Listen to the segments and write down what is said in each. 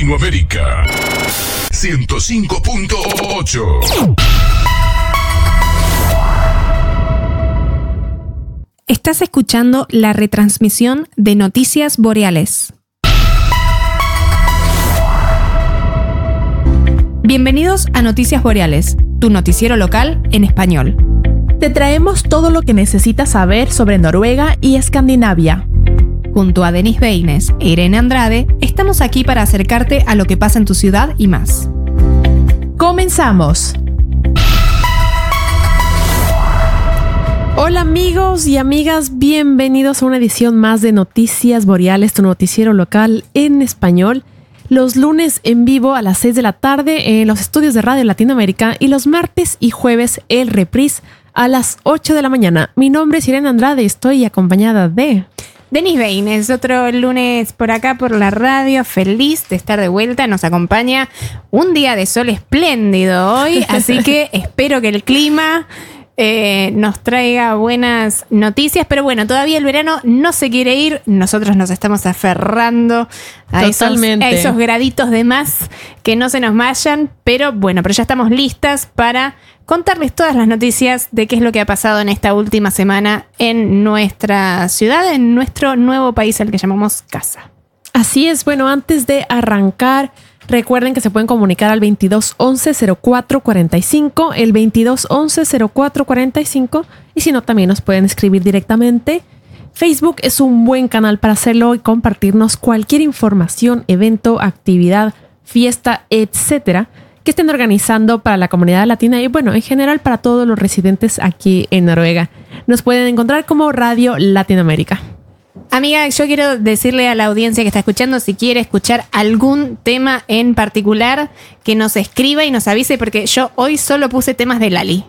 Latinoamérica. 105.8. Estás escuchando la retransmisión de Noticias Boreales. Bienvenidos a Noticias Boreales, tu noticiero local en español. Te traemos todo lo que necesitas saber sobre Noruega y Escandinavia. Junto a Denis Beines e Irene Andrade, estamos aquí para acercarte a lo que pasa en tu ciudad y más. ¡Comenzamos! Hola amigos y amigas, bienvenidos a una edición más de Noticias Boreales, tu noticiero local en español. Los lunes en vivo a las 6 de la tarde en los estudios de Radio Latinoamérica y los martes y jueves el reprise a las 8 de la mañana. Mi nombre es Irene Andrade y estoy acompañada de... Denis Beines, otro lunes por acá por la radio, feliz de estar de vuelta, nos acompaña un día de sol espléndido hoy, así que espero que el clima nos traiga buenas noticias, pero bueno, todavía el verano no se quiere ir, nosotros nos estamos aferrando a esos graditos de más que no se nos vayan, pero bueno, pero ya estamos listas para contarles todas las noticias de qué es lo que ha pasado en esta última semana en nuestra ciudad, en nuestro nuevo país al que llamamos casa. Así es, bueno, antes de arrancar, recuerden que se pueden comunicar al 2211-0445, el 2211-0445, y si no, también nos pueden escribir directamente. Facebook es un buen canal para hacerlo y compartirnos cualquier información, evento, actividad, fiesta, etcétera, que estén organizando para la comunidad latina y bueno, en general para todos los residentes aquí en Noruega. Nos pueden encontrar como Radio Latinoamérica. Amiga, yo quiero decirle a la audiencia que está escuchando, si quiere escuchar algún tema en particular, que nos escriba y nos avise, porque yo hoy solo puse temas de Lali.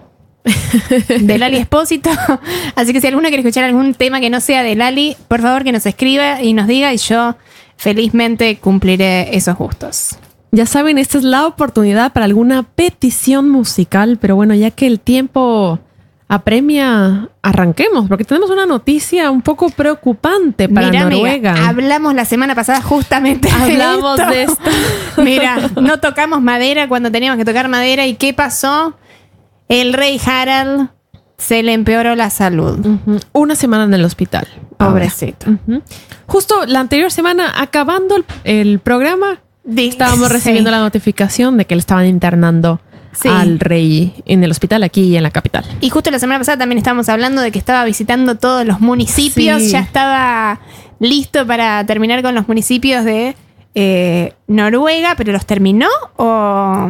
De Lali Espósito. Así que si alguno quiere escuchar algún tema que no sea de Lali, por favor que nos escriba y nos diga y yo felizmente cumpliré esos gustos. Ya saben, esta es la oportunidad para alguna petición musical, pero bueno, ya que el tiempo apremia, arranquemos, porque tenemos una noticia un poco preocupante para Noruega. Amiga, hablamos la semana pasada justamente de esto. Mira, no tocamos madera cuando teníamos que tocar madera. ¿Y qué pasó? El rey Harald se le empeoró la salud. Uh-huh. Una semana en el hospital. Pobrecito. Uh-huh. Justo la anterior semana, acabando el programa, estábamos recibiendo la notificación de que le estaban internando al rey en el hospital aquí en la capital. Y justo la semana pasada también estábamos hablando de que estaba visitando todos los municipios. Sí. Ya estaba listo para terminar con los municipios de Noruega, pero ¿los terminó o...?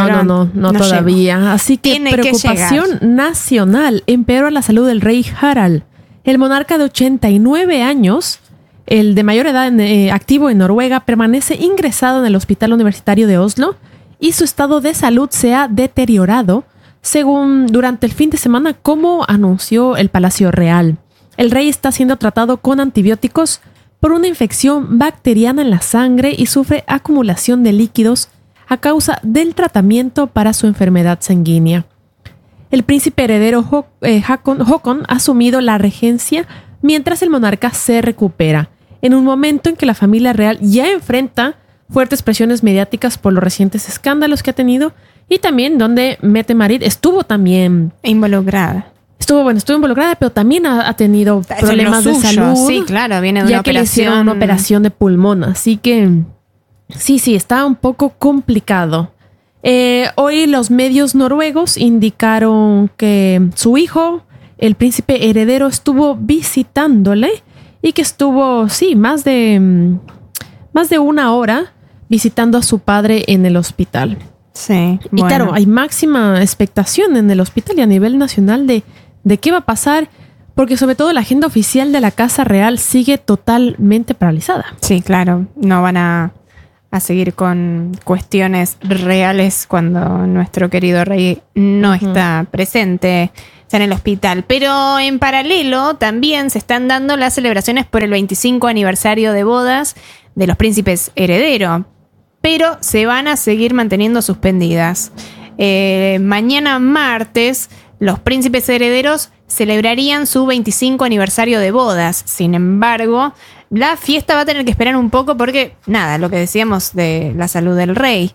No todavía. Llegó. Así que tiene preocupación nacional. Empeora la salud del rey Harald. El monarca de 89 años, el de mayor edad activo en Noruega, permanece ingresado en el Hospital Universitario de Oslo y su estado de salud se ha deteriorado, según durante el fin de semana, como anunció el Palacio Real. El rey está siendo tratado con antibióticos por una infección bacteriana en la sangre y sufre acumulación de líquidos a causa del tratamiento para su enfermedad sanguínea. El príncipe heredero Håkon ha asumido la regencia mientras el monarca se recupera, en un momento en que la familia real ya enfrenta fuertes presiones mediáticas por los recientes escándalos que ha tenido y también donde Mette-Marit estuvo también involucrada. Estuvo involucrada, pero también ha tenido problemas de salud. Sí, claro, viene de una operación. Ya que le hicieron una operación de pulmón, así que sí, está un poco complicado. Hoy los medios noruegos indicaron que su hijo, el príncipe heredero, estuvo visitándole y que estuvo, más de una hora visitando a su padre en el hospital. Sí. Y claro, hay máxima expectación en el hospital y a nivel nacional de qué va a pasar, porque sobre todo la agenda oficial de la Casa Real sigue totalmente paralizada. Sí, claro. No van a seguir con cuestiones reales cuando nuestro querido rey no está presente, está en el hospital. Pero en paralelo también se están dando las celebraciones por el 25 aniversario de bodas de los príncipes herederos, pero se van a seguir manteniendo suspendidas. Mañana martes, los príncipes herederos celebrarían su 25 aniversario de bodas. Sin embargo, la fiesta va a tener que esperar un poco porque, nada, lo que decíamos de la salud del rey.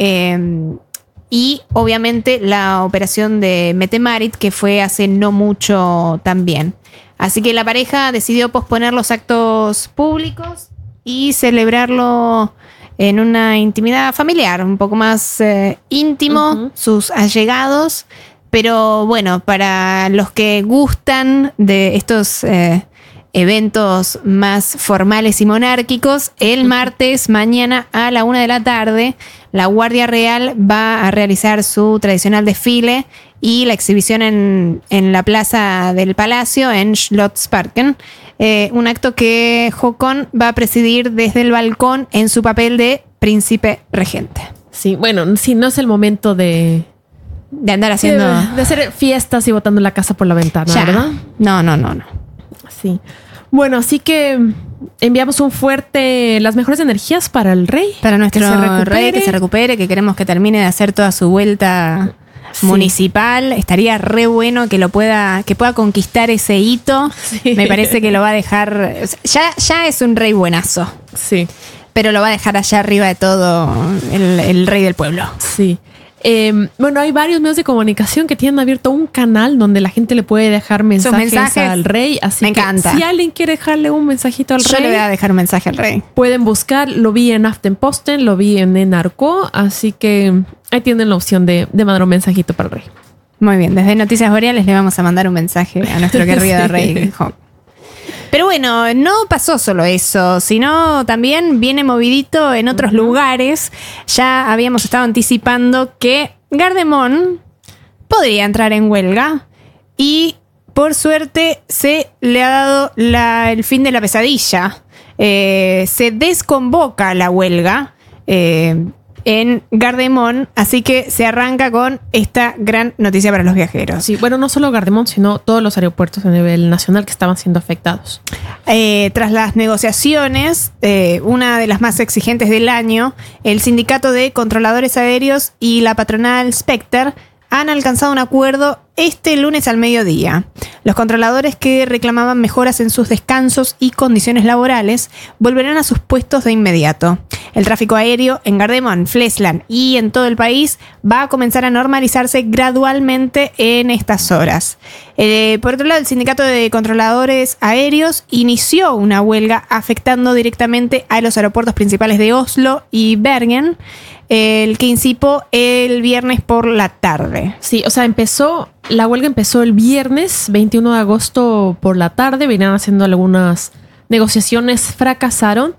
Y obviamente la operación de Mette-Marit, que fue hace no mucho también. Así que la pareja decidió posponer los actos públicos y celebrarlo en una intimidad familiar, un poco más íntimo, sus allegados. Pero bueno, para los que gustan de estos eventos más formales y monárquicos, el martes, mañana a la 1 de la tarde, la Guardia Real va a realizar su tradicional desfile y la exhibición en la plaza del Palacio, en Slottsparken. Un acto que Håkon va a presidir desde el balcón en su papel de príncipe regente. Sí, bueno, sí, no es el momento de andar haciendo... De hacer fiestas y botando la casa por la ventana, ya, ¿verdad? No. Sí. Bueno, así que enviamos las mejores energías para el rey. Para nuestro rey, que se recupere, que queremos que termine de hacer toda su vuelta municipal. Estaría re bueno que pueda conquistar ese hito. Sí. Me parece que lo va a dejar... Ya es un rey buenazo. Sí. Pero lo va a dejar allá arriba de todo el rey del pueblo. Sí. Bueno, hay varios medios de comunicación que tienen abierto un canal donde la gente le puede dejar mensajes al rey. Así me encanta. Si alguien quiere dejarle un mensajito al rey, yo le voy a dejar un mensaje al rey. Pueden buscar, lo vi en Aftenposten, lo vi en NRK, así que ahí tienen la opción de mandar un mensajito para el rey. Muy bien, desde Noticias Boreales le vamos a mandar un mensaje a nuestro querido rey. Pero bueno, no pasó solo eso, sino también viene movidito en otros lugares. Ya habíamos estado anticipando que Gardemón podría entrar en huelga y por suerte se le ha dado el fin de la pesadilla. Se desconvoca la huelga en Gardemón, así que se arranca con esta gran noticia para los viajeros. Sí, bueno, no solo Gardemón, sino todos los aeropuertos a nivel nacional que estaban siendo afectados. Tras las negociaciones, una de las más exigentes del año, el Sindicato de Controladores Aéreos y la patronal Specter han alcanzado un acuerdo este lunes al mediodía. Los controladores que reclamaban mejoras en sus descansos y condiciones laborales volverán a sus puestos de inmediato. El tráfico aéreo en Gardemón, Flesland y en todo el país va a comenzar a normalizarse gradualmente en estas horas. Por otro lado, el Sindicato de Controladores Aéreos inició una huelga afectando directamente a los aeropuertos principales de Oslo y Bergen, el que incipó el viernes por la tarde. Sí, o sea, la huelga empezó el viernes 21 de agosto por la tarde. Venían haciendo algunas negociaciones, fracasaron.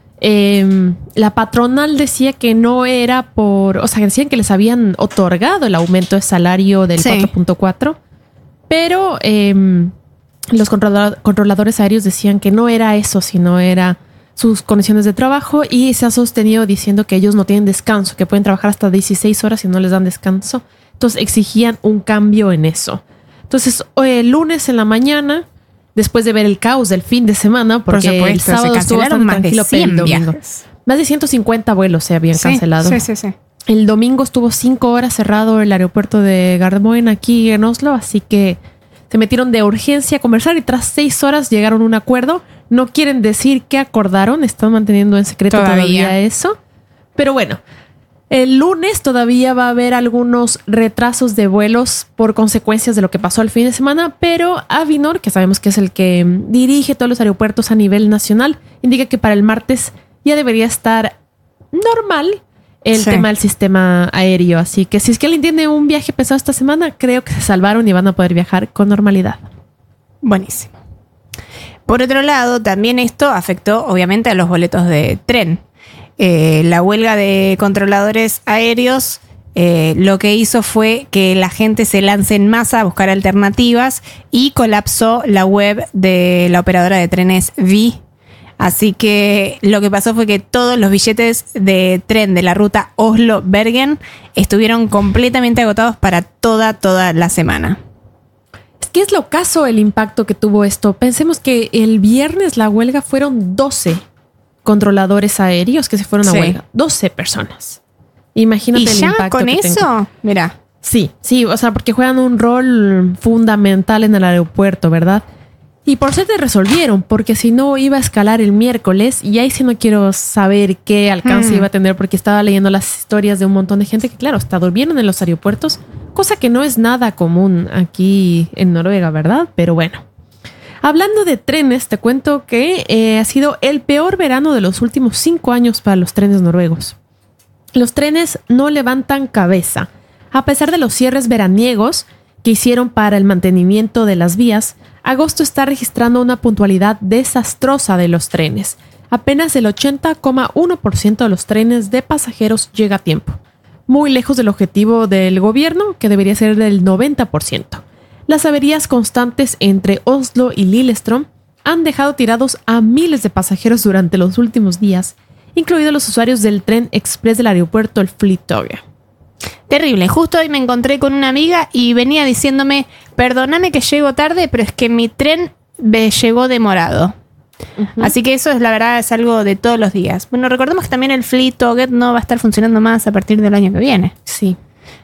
La patronal decía que no era decían que les habían otorgado el aumento de salario del 4.4, pero los controladores aéreos decían que no era eso, sino era sus condiciones de trabajo, y se ha sostenido diciendo que ellos no tienen descanso, que pueden trabajar hasta 16 horas y no les dan descanso. Entonces exigían un cambio en eso. Entonces, el lunes en la mañana, después de ver el caos del fin de semana, porque el sábado estuvo bastante tranquilo, pero el domingo más de 150 vuelos se habían cancelado. Sí. El domingo estuvo 5 horas cerrado el aeropuerto de Gardermoen aquí en Oslo, así que se metieron de urgencia a conversar y tras 6 horas llegaron a un acuerdo. No quieren decir qué acordaron, están manteniendo en secreto todavía eso. Pero bueno, el lunes todavía va a haber algunos retrasos de vuelos por consecuencias de lo que pasó el fin de semana, pero Avinor, que sabemos que es el que dirige todos los aeropuertos a nivel nacional, indica que para el martes ya debería estar normal el tema del sistema aéreo. Así que si es que alguien tiene un viaje pesado esta semana, creo que se salvaron y van a poder viajar con normalidad. Buenísimo. Por otro lado, también esto afectó obviamente a los boletos de tren. La huelga de controladores aéreos lo que hizo fue que la gente se lance en masa a buscar alternativas y colapsó la web de la operadora de trenes Vy. Así que lo que pasó fue que todos los billetes de tren de la ruta Oslo-Bergen estuvieron completamente agotados para toda la semana. ¿Qué es lo caso el impacto que tuvo esto? Pensemos que el viernes la huelga fueron 12 controladores aéreos que se fueron a huelga. 12 personas. Imagínate el impacto. ¿Y ya con eso? Mira. Sí, o sea, porque juegan un rol fundamental en el aeropuerto, ¿verdad? Y por suerte resolvieron, porque si no iba a escalar el miércoles y ahí sí no quiero saber qué alcance iba a tener, porque estaba leyendo las historias de un montón de gente que, claro, está durmiendo en los aeropuertos, cosa que no es nada común aquí en Noruega, ¿verdad? Pero bueno. Hablando de trenes, te cuento que ha sido el peor verano de los últimos 5 años para los trenes noruegos. Los trenes no levantan cabeza. A pesar de los cierres veraniegos que hicieron para el mantenimiento de las vías, agosto está registrando una puntualidad desastrosa de los trenes. Apenas el 80,1% de los trenes de pasajeros llega a tiempo, muy lejos del objetivo del gobierno, que debería ser del 90%. Las averías constantes entre Oslo y Lillestrøm han dejado tirados a miles de pasajeros durante los últimos días, incluidos los usuarios del tren express del aeropuerto el Flytoget. Terrible. Justo hoy me encontré con una amiga y venía diciéndome, perdóname que llego tarde, pero es que mi tren me llegó demorado. Así que eso es, la verdad, es algo de todos los días. Bueno, recordemos que también el Flytoget no va a estar funcionando más a partir del año que viene. Sí.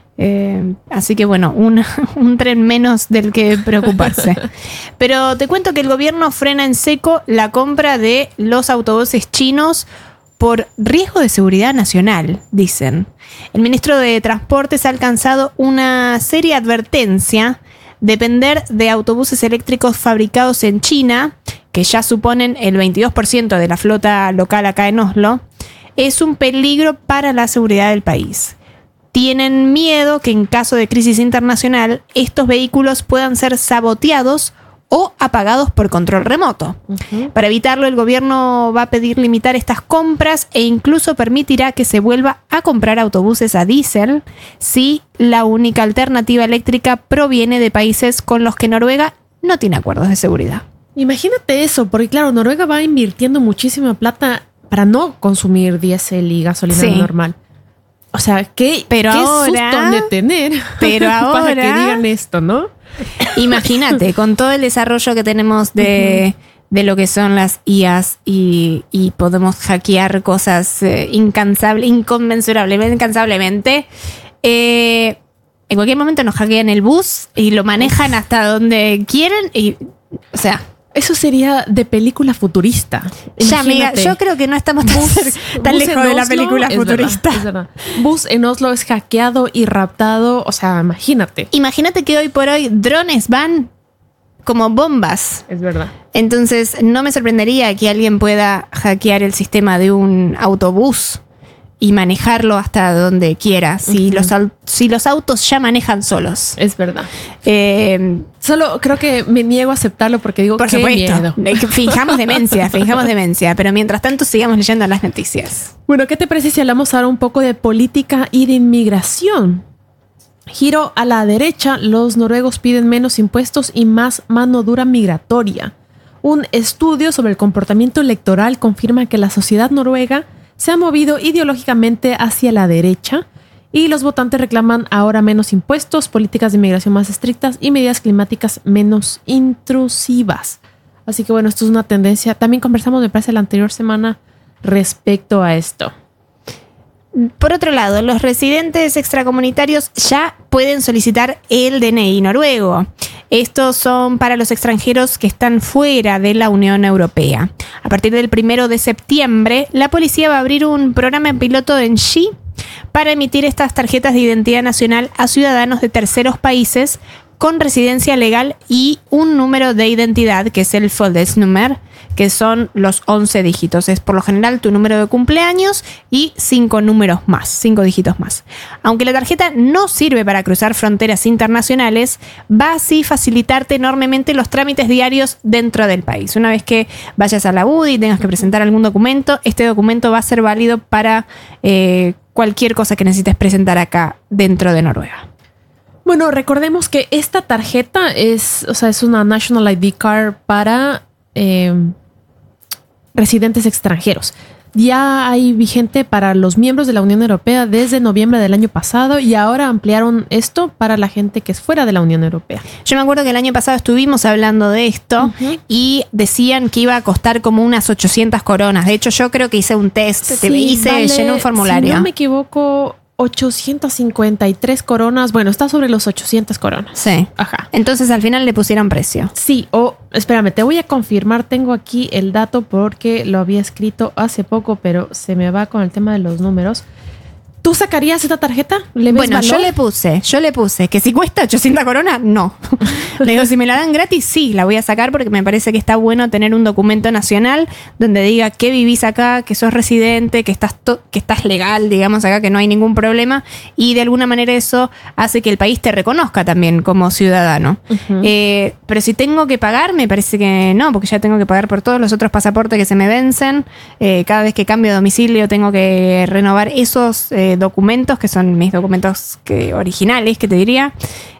Así que bueno, un tren menos del que preocuparse. Pero te cuento que el gobierno frena en seco la compra de los autobuses chinos por riesgo de seguridad nacional, dicen. El ministro de Transportes ha alcanzado una seria advertencia. Depender de autobuses eléctricos fabricados en China, que ya suponen el 22% de la flota local acá en Oslo, es un peligro para la seguridad del país. Tienen miedo que en caso de crisis internacional estos vehículos puedan ser saboteados o apagados por control remoto. Para evitarlo, el gobierno va a pedir limitar estas compras e incluso permitirá que se vuelva a comprar autobuses a diésel si la única alternativa eléctrica proviene de países con los que Noruega no tiene acuerdos de seguridad. Imagínate eso, porque claro, Noruega va invirtiendo muchísima plata para no consumir diésel y gasolina normal. O sea, qué susto de tener para que digan esto, ¿no? Imagínate, con todo el desarrollo que tenemos de lo que son las IAs y podemos hackear cosas incansablemente. En cualquier momento nos hackean el bus y lo manejan hasta donde quieren y, o sea... Eso sería de película futurista. Ya, amiga, yo creo que no estamos tan lejos de la película futurista. Es verdad. Bus en Oslo es hackeado y raptado. O sea, imagínate. Imagínate que hoy por hoy drones van como bombas. Es verdad. Entonces, no me sorprendería que alguien pueda hackear el sistema de un autobús y manejarlo hasta donde quiera, si los autos ya manejan solos. Es verdad. Solo creo que me niego a aceptarlo porque digo, por qué supuesto, miedo. Fijamos demencia, pero mientras tanto sigamos leyendo las noticias. Bueno, ¿qué te parece si hablamos ahora un poco de política y de inmigración? Giro a la derecha, los noruegos piden menos impuestos y más mano dura migratoria. Un estudio sobre el comportamiento electoral confirma que la sociedad noruega se ha movido ideológicamente hacia la derecha y los votantes reclaman ahora menos impuestos, políticas de inmigración más estrictas y medidas climáticas menos intrusivas. Así que bueno, esto es una tendencia. También conversamos, me parece, la anterior semana respecto a esto. Por otro lado, los residentes extracomunitarios ya pueden solicitar el DNI noruego. Estos son para los extranjeros que están fuera de la Unión Europea. A partir del 1 de septiembre, la policía va a abrir un programa piloto en Ski para emitir estas tarjetas de identidad nacional a ciudadanos de terceros países con residencia legal y un número de identidad, que es el Fødselsnummer, que son los 11 dígitos. Es por lo general tu número de cumpleaños y 5 dígitos más. Aunque la tarjeta no sirve para cruzar fronteras internacionales, va así facilitarte enormemente los trámites diarios dentro del país. Una vez que vayas a la UDI y tengas que presentar algún documento, este documento va a ser válido para cualquier cosa que necesites presentar acá dentro de Noruega. Bueno, recordemos que esta tarjeta es una National ID Card para residentes extranjeros. Ya hay vigente para los miembros de la Unión Europea desde noviembre del año pasado y ahora ampliaron esto para la gente que es fuera de la Unión Europea. Yo me acuerdo que el año pasado estuvimos hablando de esto y decían que iba a costar como unas 800 coronas. De hecho, yo creo que hice un test, llené un formulario. Si no me equivoco, 853 coronas. Bueno, está sobre los 800 coronas. Sí. Ajá. Entonces al final le pusieron precio. Sí, espérame, te voy a confirmar. Tengo aquí el dato porque lo había escrito hace poco, pero se me va con el tema de los números. ¿Tú sacarías esta tarjeta? ¿Le ves Bueno, valor? yo le puse que si cuesta 800 coronas, no. Le digo, si me la dan gratis, sí, la voy a sacar porque me parece que está bueno tener un documento nacional donde diga que vivís acá, que sos residente, que estás legal, digamos acá, que no hay ningún problema, y de alguna manera eso hace que el país te reconozca también como ciudadano. Ujú. Pero si tengo que pagar, me parece que no, porque ya tengo que pagar por todos los otros pasaportes que se me vencen. Cada vez que cambio de domicilio tengo que renovar esos documentos, que son mis documentos originales, que te diría.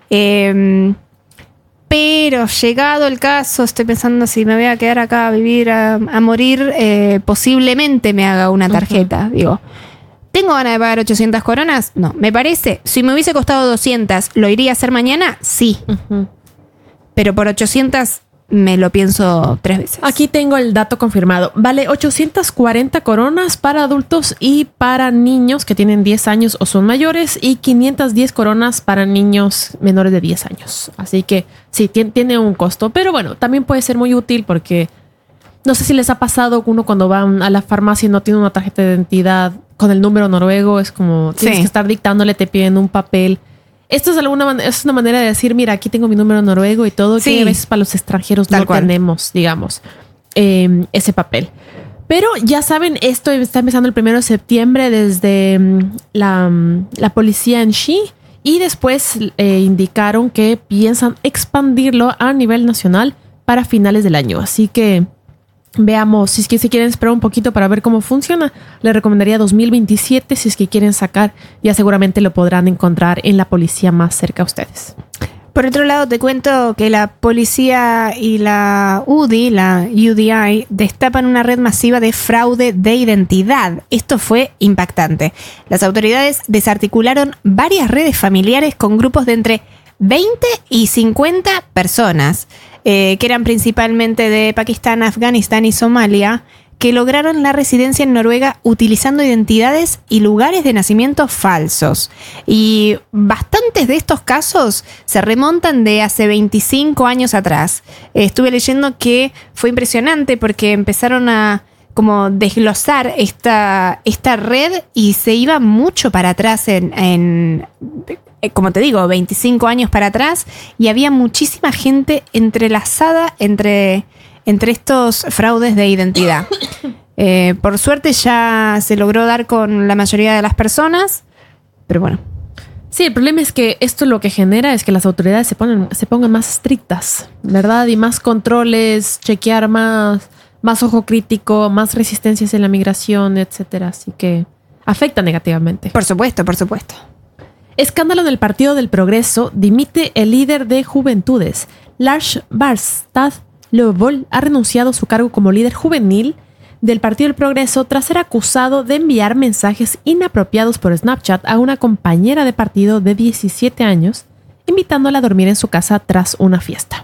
Pero llegado el caso, estoy pensando si me voy a quedar acá a vivir, a morir, posiblemente me haga una tarjeta. Digo, ¿tengo ganas de pagar 800 coronas? No, me parece. Si me hubiese costado 200, ¿lo iría a hacer mañana? Sí. Ujú. Pero por 800 me lo pienso 3 veces. Aquí tengo el dato confirmado. Vale 840 coronas para adultos y para niños que tienen 10 años o son mayores, y 510 coronas para niños menores de 10 años. Así que sí, tiene un costo. Pero bueno, también puede ser muy útil porque no sé si les ha pasado uno cuando van a la farmacia y no tiene una tarjeta de identidad con el número noruego. Es como tienes Sí. que estar dictándole, te piden un papel. Esto es es una manera de decir, mira, aquí tengo mi número noruego y todo, Sí. que a veces para los extranjeros Tal no cual. tenemos, digamos, ese papel. Pero ya saben, esto está empezando el 1 de septiembre desde la policía en Xi, y después indicaron que piensan expandirlo a nivel nacional para finales del año. Así que veamos, si es que se quieren esperar un poquito para ver cómo funciona, les recomendaría 2027 si es que quieren sacar. Ya seguramente lo podrán encontrar en la policía más cerca a ustedes. Por otro lado, te cuento que la policía y la UDI, destapan una red masiva de fraude de identidad. Esto fue impactante. Las autoridades desarticularon varias redes familiares con grupos de entre 20 y 50 personas, que eran principalmente de Pakistán, Afganistán y Somalia, que lograron la residencia en Noruega utilizando identidades y lugares de nacimiento falsos. Y bastantes de estos casos se remontan de hace 25 años atrás. Estuve leyendo que fue impresionante porque empezaron a como desglosar esta red y se iba mucho para atrás como te digo, 25 años para atrás, y había muchísima gente entrelazada entre estos fraudes de identidad. Por suerte ya se logró dar con la mayoría de las personas, pero bueno. Sí, el problema es que esto lo que genera es que las autoridades se pongan más estrictas, ¿verdad? Y más controles, chequear más ojo crítico, más resistencias en la migración, etcétera. Así que afecta negativamente. Por supuesto, por supuesto. Escándalo en el Partido del Progreso. Dimite el líder de Juventudes. Lars Barstad Løvold ha renunciado a su cargo como líder juvenil del Partido del Progreso tras ser acusado de enviar mensajes inapropiados por Snapchat a una compañera de partido de 17 años, invitándola a dormir en su casa tras una fiesta.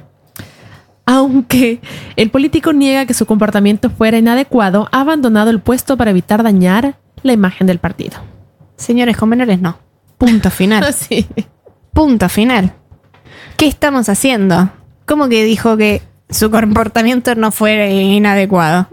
Aunque el político niega que su comportamiento fuera inadecuado, ha abandonado el puesto para evitar dañar la imagen del partido. Señores con menores, no. Punto final. Sí. Punto final. ¿Qué estamos haciendo? ¿Cómo que dijo que su comportamiento no fue inadecuado?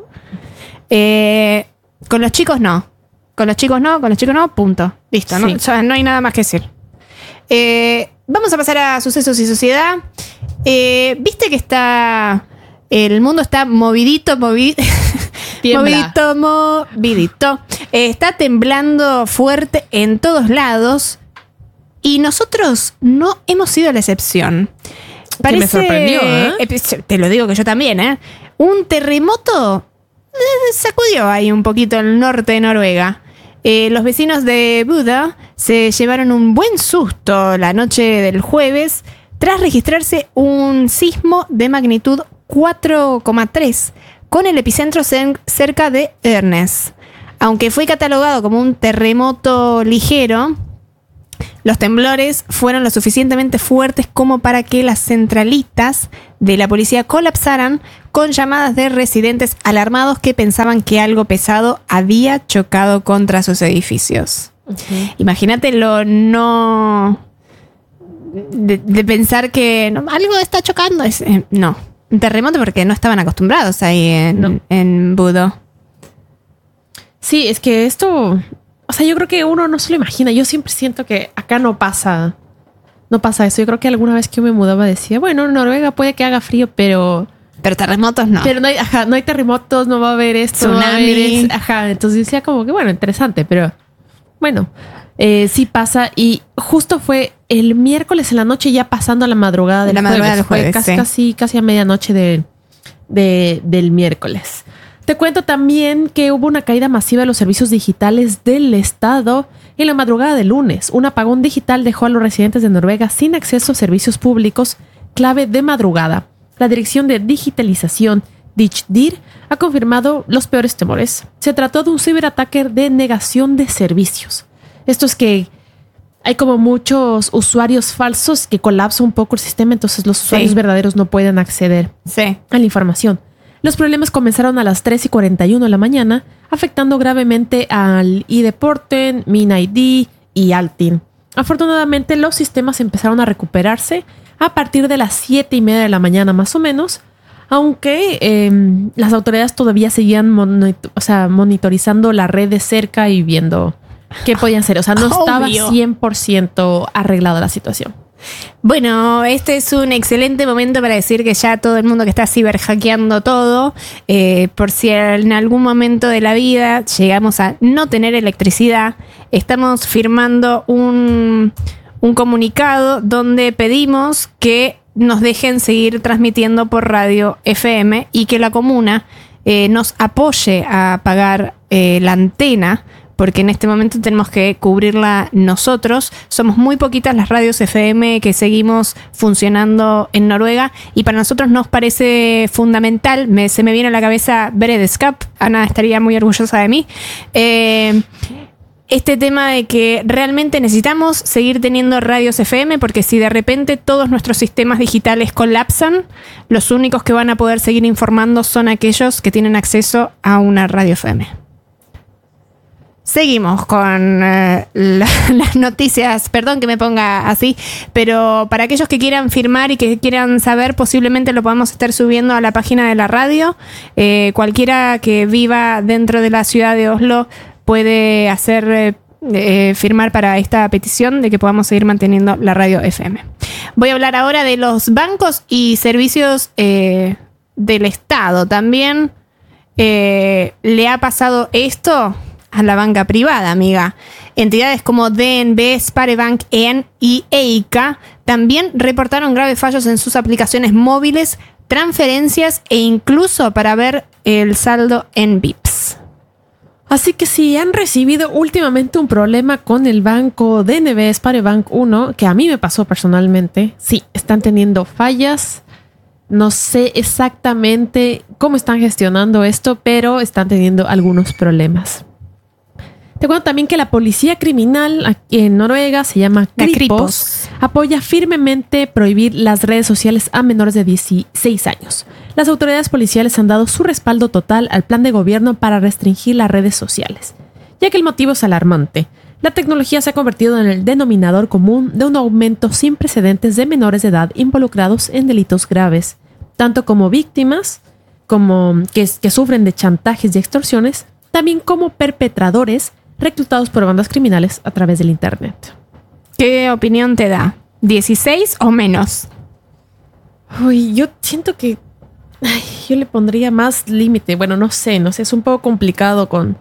Con los chicos no. Con los chicos no, punto. Listo, Sí. no hay nada más que decir. Vamos a pasar a sucesos y sociedad. Viste que el mundo está movidito. Tiembla. Movidito. Está temblando fuerte en todos lados. Y nosotros no hemos sido la excepción. Que me sorprendió, ¿eh? Te lo digo que yo también, ¿eh? Un terremoto sacudió ahí un poquito el norte de Noruega. Los vecinos de Buda se llevaron un buen susto la noche del jueves tras registrarse un sismo de magnitud 4,3 con el epicentro cerca de Ørnes. Aunque fue catalogado como un terremoto ligero, los temblores fueron lo suficientemente fuertes como para que las centralitas de la policía colapsaran con llamadas de residentes alarmados que pensaban que algo pesado había chocado contra sus edificios. Imagínate lo no... De pensar que algo está chocando. No, un terremoto porque no estaban acostumbrados ahí en Budo. Sí, es que esto... O sea, yo creo que uno no se lo imagina. Yo siempre siento que acá no pasa eso. Yo creo que alguna vez que yo me mudaba decía, bueno, en Noruega puede que haga frío, pero terremotos no. Pero no hay terremotos, no va a haber esto. Tsunami. No va a haber entonces decía como que, bueno, interesante, pero bueno, sí pasa. Y justo fue el miércoles en la noche, ya pasando a la madrugada del jueves. Fue casi a medianoche del miércoles. Te cuento también que hubo una caída masiva de los servicios digitales del Estado en la madrugada del lunes. Un apagón digital dejó a los residentes de Noruega sin acceso a servicios públicos clave de madrugada. La Dirección de Digitalización, DIGDIR, ha confirmado los peores temores. Se trató de un ciberataque de negación de servicios. Esto es que hay como muchos usuarios falsos que colapsa un poco el sistema, entonces los usuarios verdaderos no pueden acceder a la información. Los problemas comenzaron a las 3:41 de la mañana, afectando gravemente al iDeporten, MinID y Altin. Afortunadamente, los sistemas empezaron a recuperarse a partir de las 7:30 de la mañana más o menos, aunque las autoridades todavía seguían monitorizando la red de cerca y viendo qué podían hacer. O sea, no estaba 100% arreglada la situación. Bueno, este es un excelente momento para decir que ya todo el mundo que está ciberhackeando todo, por si en algún momento de la vida llegamos a no tener electricidad, estamos firmando un comunicado donde pedimos que nos dejen seguir transmitiendo por radio FM y que la comuna nos apoye a pagar la antena, porque en este momento tenemos que cubrirla nosotros. Somos muy poquitas las radios FM que seguimos funcionando en Noruega y para nosotros nos parece fundamental. Se me viene a la cabeza Beredskap. Ana estaría muy orgullosa de mí. Este tema de que realmente necesitamos seguir teniendo radios FM, porque si de repente todos nuestros sistemas digitales colapsan, los únicos que van a poder seguir informando son aquellos que tienen acceso a una radio FM. Seguimos con las noticias. Perdón que me ponga así, pero para aquellos que quieran firmar y que quieran saber, posiblemente lo podamos estar subiendo a la página de la radio. Cualquiera que viva dentro de la ciudad de Oslo puede hacer firmar para esta petición de que podamos seguir manteniendo la radio FM. Voy a hablar ahora de los bancos y servicios del Estado. También le ha pasado esto a la banca privada, amiga. Entidades como DNB, Sparebank y EICA también reportaron graves fallos en sus aplicaciones móviles, transferencias e incluso para ver el saldo en VIPs. Así que si han recibido últimamente un problema con el banco DNB, Sparebank 1, que a mí me pasó personalmente, sí, están teniendo fallas. No sé exactamente cómo están gestionando esto, pero están teniendo algunos problemas. Te cuento también que la policía criminal aquí en Noruega, se llama Kripos, apoya firmemente prohibir las redes sociales a menores de 16 años. Las autoridades policiales han dado su respaldo total al plan de gobierno para restringir las redes sociales, ya que el motivo es alarmante. La tecnología se ha convertido en el denominador común de un aumento sin precedentes de menores de edad involucrados en delitos graves, tanto como víctimas como que sufren de chantajes y extorsiones, también como perpetradores reclutados por bandas criminales a través del internet. ¿Qué opinión te da? ¿16 o menos? Uy, yo siento que yo le pondría más límite. Bueno, no sé, es un poco complicado con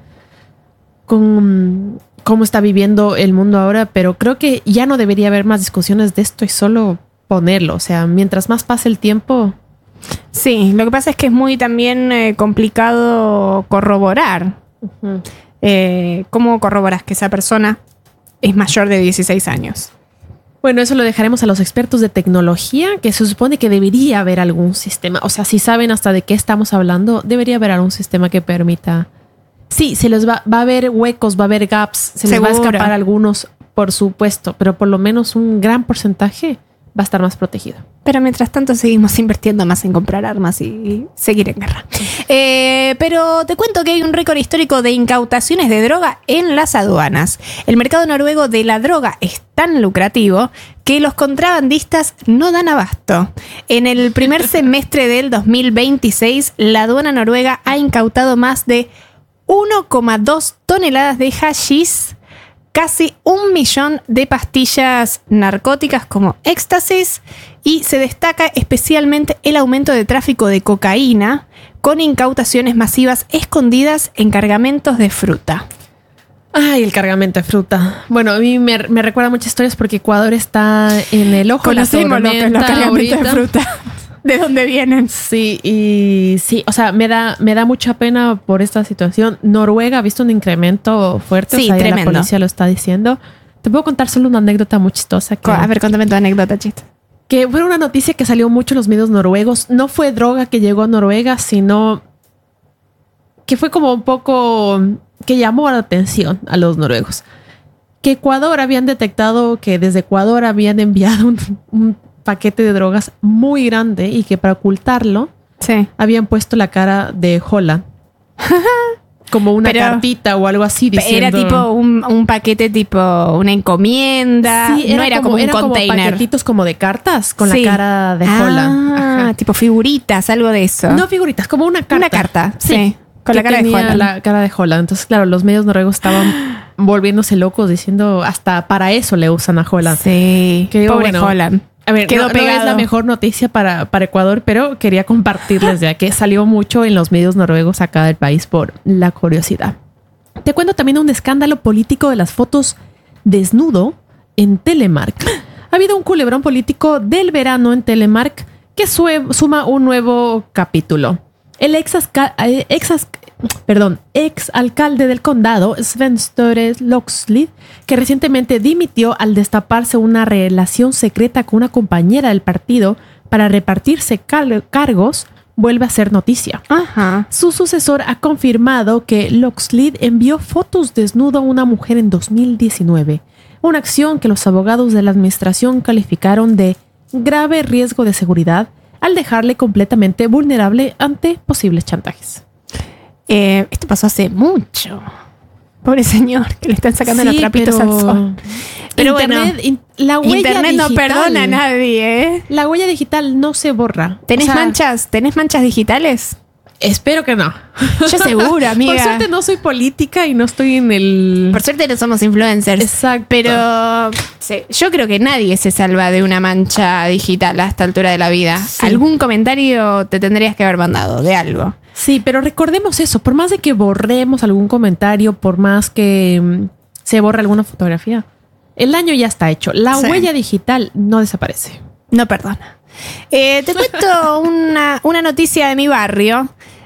cómo está viviendo el mundo ahora, pero creo que ya no debería haber más discusiones de esto y solo ponerlo. O sea, mientras más pase el tiempo. Sí, lo que pasa es que es muy también complicado corroborar. Uh-huh. ¿Cómo corroboras que esa persona es mayor de 16 años? Bueno, eso lo dejaremos a los expertos de tecnología, que se supone que debería haber algún sistema. O sea, si saben hasta de qué estamos hablando, debería haber algún sistema que permita. Sí, se les va a haber huecos, va a haber gaps, se les va a escapar algunos, por supuesto, pero por lo menos un gran porcentaje va a estar más protegido. Pero mientras tanto seguimos invirtiendo más en comprar armas y seguir en guerra. Pero te cuento que hay un récord histórico de incautaciones de droga en las aduanas. El mercado noruego de la droga es tan lucrativo que los contrabandistas no dan abasto. En el primer semestre del 2026, la aduana noruega ha incautado más de 1,2 toneladas de hashish, casi 1 millón de pastillas narcóticas como éxtasis, y se destaca especialmente el aumento de tráfico de cocaína con incautaciones masivas escondidas en cargamentos de fruta. Ay, el cargamento de fruta. Bueno, a mí me recuerda muchas historias porque Ecuador está en el ojo de la tormenta. Los cargamentos de fruta. ¿De dónde vienen? Sí, y sí, o sea, me da mucha pena por esta situación. Noruega ha visto un incremento fuerte, sí, o sea, ya tremendo. la policía lo está diciendo. Te puedo contar solo una anécdota muy chistosa. A ver, cuéntame tu anécdota, chiste. Que fue una noticia que salió mucho en los medios noruegos. No fue droga que llegó a Noruega, sino que fue como un poco que llamó la atención a los noruegos. Que Ecuador habían detectado que desde Ecuador habían enviado un paquete de drogas muy grande y que para ocultarlo habían puesto la cara de Holland. Como una cartita o algo así diciendo... Era tipo un paquete, tipo una encomienda. Sí, no era como un container. Como paquetitos como de cartas con la cara de Holland. Ajá. Tipo figuritas, algo de eso. No figuritas, como una carta. Una carta, sí. Con la cara de Holland. La cara de Holland. Entonces, claro, los medios noruegos estaban volviéndose locos diciendo hasta para eso le usan a Holland. Sí, que digo, pobre Holland. A ver, no es la mejor noticia para Ecuador, pero quería compartirles ya que salió mucho en los medios noruegos acá del país por la curiosidad. Te cuento también un escándalo político de las fotos desnudo en Telemark. Ha habido un culebrón político del verano en Telemark que suma un nuevo capítulo. El ex alcalde del condado, Sven Støre Lockslid, que recientemente dimitió al destaparse una relación secreta con una compañera del partido para repartirse cargos, vuelve a ser noticia. Ajá. Su sucesor ha confirmado que Lockslid envió fotos desnudo a una mujer en 2019, una acción que los abogados de la administración calificaron de grave riesgo de seguridad al dejarle completamente vulnerable ante posibles chantajes. Esto pasó hace mucho. Pobre señor, que le están sacando los trapitos al sol. Pero Internet, bueno, la huella Internet digital, no perdona a nadie, ¿eh? La huella digital no se borra. ¿Tenés manchas digitales? Espero que no. Yo seguro, amiga. Por suerte no soy política y no estoy en el... Por suerte no somos influencers. Exacto. Pero sí, yo creo que nadie se salva de una mancha digital a esta altura de la vida. Sí. Algún comentario te tendrías que haber mandado de algo. Sí, pero recordemos eso. Por más de que borremos algún comentario, por más que se borre alguna fotografía, el daño ya está hecho. La huella digital no desaparece. No perdona. Te cuento una noticia de mi barrio.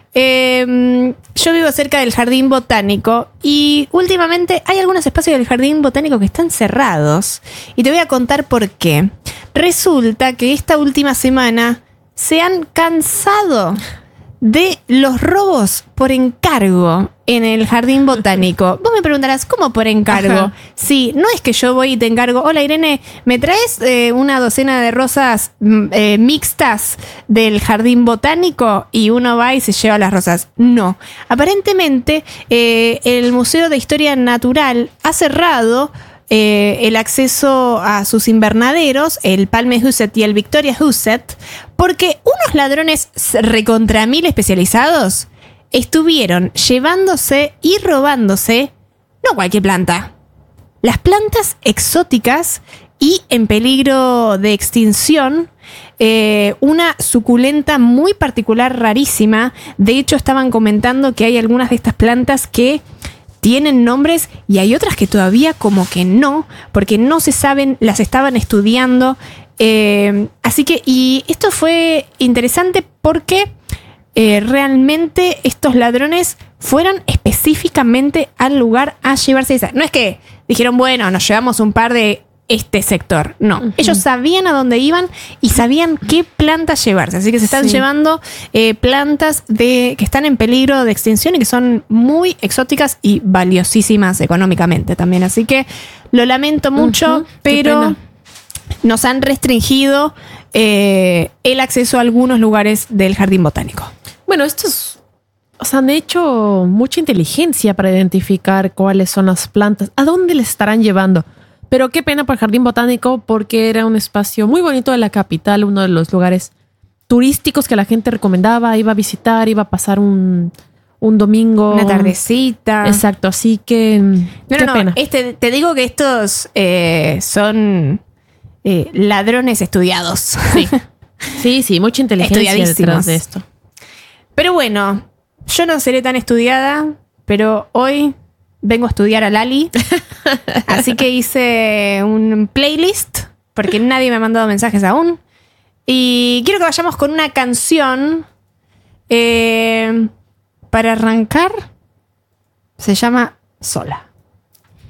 Yo vivo cerca del Jardín Botánico y últimamente hay algunos espacios del Jardín Botánico que están cerrados. Y te voy a contar por qué. Resulta que esta última semana se han cansado de los robos por encargo en el Jardín Botánico. Vos me preguntarás, ¿cómo por encargo? Ajá. Sí, no es que yo voy y te encargo, hola Irene, ¿me traes una docena de rosas mixtas del Jardín Botánico? Y uno va y se lleva las rosas. No. Aparentemente, el Museo de Historia Natural ha cerrado el acceso a sus invernaderos, el Palmehuset y el Victoriahuset, porque unos ladrones recontra mil especializados estuvieron llevándose y robándose no cualquier planta, las plantas exóticas y en peligro de extinción, una suculenta muy particular, rarísima. De hecho, estaban comentando que hay algunas de estas plantas que tienen nombres y hay otras que todavía como que no, porque no se saben, las estaban estudiando. Así que, y esto fue interesante porque realmente estos ladrones fueron específicamente al lugar a llevarse esa. No es que dijeron, bueno, nos llevamos un par de este sector. No, ellos sabían a dónde iban y sabían qué plantas llevarse. Así que se están llevando plantas que están en peligro de extinción y que son muy exóticas y valiosísimas económicamente también. Así que lo lamento mucho, pero nos han restringido el acceso a algunos lugares del jardín botánico. Bueno, estos han hecho mucha inteligencia para identificar cuáles son las plantas, a dónde les estarán llevando. Pero qué pena por el jardín botánico, porque era un espacio muy bonito de la capital, uno de los lugares turísticos que la gente recomendaba, iba a visitar, iba a pasar un domingo. Una tardecita. Exacto, así que qué pena. Te digo que estos son ladrones estudiados. Sí, mucha inteligencia detrás de esto. Pero bueno, yo no seré tan estudiada, pero hoy vengo a estudiar a Lali. Así que hice un playlist, porque nadie me ha mandado mensajes aún. Y quiero que vayamos con una canción para arrancar. Se llama Sola.